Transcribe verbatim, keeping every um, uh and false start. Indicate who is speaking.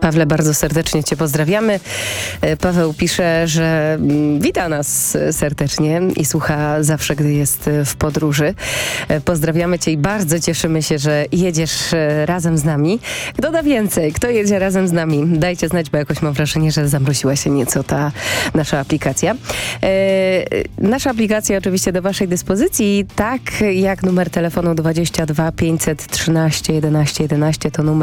Speaker 1: Pawle, bardzo serdecznie Cię pozdrawiamy. Paweł pisze, że wita nas serdecznie i słucha zawsze, gdy jest w podróży. Pozdrawiamy Cię i bardzo cieszymy się, że jedziesz razem z nami. Kto da więcej? Kto jedzie razem z nami? Dajcie znać, bo jakoś mam wrażenie, że zamroziła się nieco ta nasza aplikacja. E, nasza aplikacja oczywiście do Waszej dyspozycji, tak jak numer telefonu dwadzieścia dwa pięćset trzynaście jedenaście jedenaście to numer